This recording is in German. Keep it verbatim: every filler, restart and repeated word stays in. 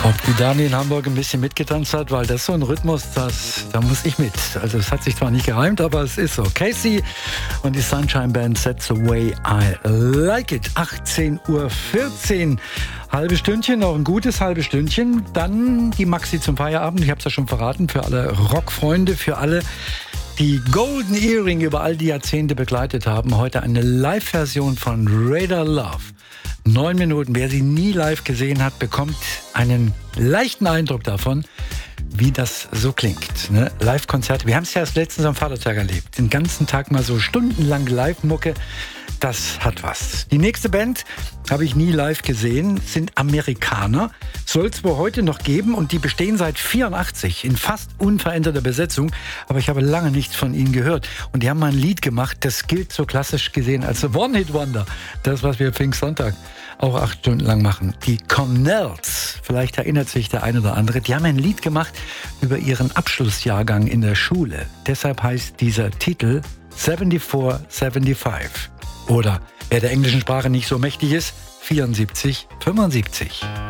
Ob die Dani in Hamburg ein bisschen mitgetanzt hat, weil das so ein Rhythmus, das, da muss ich mit. Also es hat sich zwar nicht gereimt, aber es ist so. Casey und die Sunshine Band, That's the way I like it. achtzehn Uhr vierzehn. Halbe Stündchen, noch ein gutes halbe Stündchen. Dann die Maxi zum Feierabend. Ich habe es ja schon verraten, für alle Rockfreunde, für alle, die Golden Earring über all die Jahrzehnte begleitet haben. Heute eine Live-Version von Radar Love. Neun Minuten. Wer sie nie live gesehen hat, bekommt einen leichten Eindruck davon, wie das so klingt. Ne? Live-Konzerte. Wir haben es ja erst letztens am Vatertag erlebt. Den ganzen Tag mal so stundenlang Live-Mucke. Das hat was. Die nächste Band habe ich nie live gesehen, sind Amerikaner. Soll es wohl heute noch geben und die bestehen seit vierundachtzig in fast unveränderter Besetzung. Aber ich habe lange nichts von ihnen gehört. Und die haben mal ein Lied gemacht, das gilt so klassisch gesehen als One-Hit-Wonder. Das, was wir Pfingstsonntag auch acht Stunden lang machen. Die Connells, vielleicht erinnert sich der eine oder andere, die haben ein Lied gemacht über ihren Abschlussjahrgang in der Schule. Deshalb heißt dieser Titel vierundsiebzig fünfundsiebzig. Oder, wer der englischen Sprache nicht so mächtig ist, vierundsiebzig fünfundsiebzig.